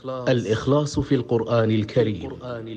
الإخلاص في القرآن الكريم.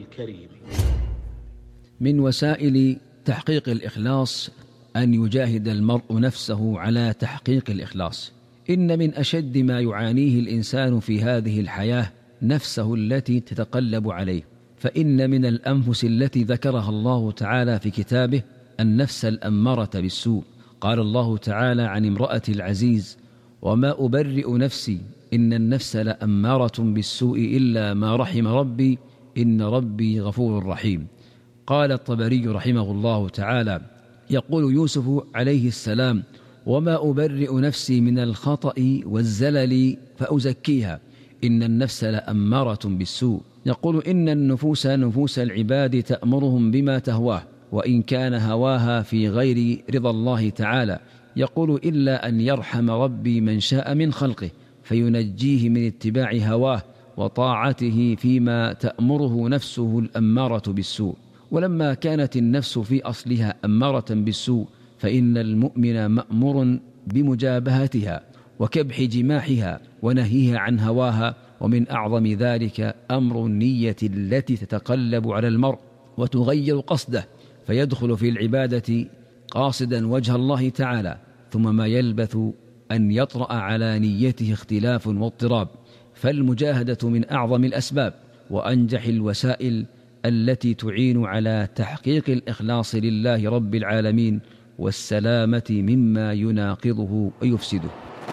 من وسائل تحقيق الإخلاص أن يجاهد المرء نفسه على تحقيق الإخلاص. إن من أشد ما يعانيه الإنسان في هذه الحياة نفسه التي تتقلب عليه، فإن من الأنفس التي ذكرها الله تعالى في كتابه النفس الأمارة بالسوء. قال الله تعالى عن امرأة العزيز: وما أبرئ نفسي إن النفس لأمارة بالسوء إلا ما رحم ربي إن ربي غفور رحيم. قال الطبري رحمه الله تعالى يقول يوسف عليه السلام: وما أبرئ نفسي من الخطأ والزلل فأزكيها إن النفس لأمارة بالسوء. يقول إن النفوس نفوس العباد تأمرهم بما تهواه وإن كان هواها في غير رضا الله تعالى. يقول إلا أن يرحم ربي من شاء من خلقه فينجيه من اتباع هواه وطاعته فيما تأمره نفسه الأمارة بالسوء. ولما كانت النفس في أصلها أمارة بالسوء فإن المؤمن مأمور بمجابهتها وكبح جماحها ونهيها عن هواها. ومن أعظم ذلك أمر النية التي تتقلب على المرء وتغير قصده فيدخل في العبادة قاصدا وجه الله تعالى، ثم ما يلبث أن يطرأ على نيته اختلاف واضطراب. فالمجاهدة من أعظم الأسباب وأنجح الوسائل التي تعين على تحقيق الإخلاص لله رب العالمين والسلامة مما يناقضه ويفسده.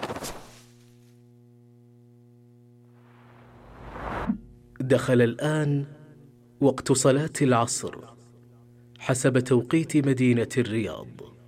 دخل الآن وقت صلاة العصر حسب توقيت مدينة الرياض.